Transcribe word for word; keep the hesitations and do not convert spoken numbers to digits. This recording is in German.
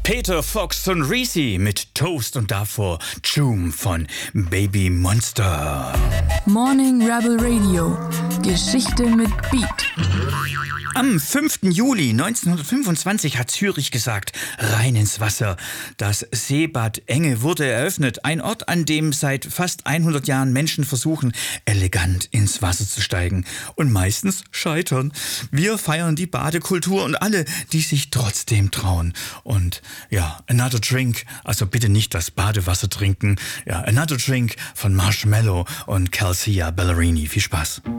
Peter Fox und Reese mit Toast und davor Choom von Baby Monster. Morning Rebel Radio. Geschichte mit Beat. Am fünften Juli neunzehnhundertfünfundzwanzig hat Zürich gesagt, rein ins Wasser. Das Seebad Enge wurde eröffnet. Ein Ort, an dem seit fast hundert Jahren Menschen versuchen, elegant ins Wasser zu steigen. Und meistens scheitern. Wir feiern die Badekultur und alle, die sich trotzdem trauen. Und ja, Another Drink, also bitte nicht das Badewasser trinken. Ja, Another Drink von Marshmello und Calcia Ballerini. Viel Spaß.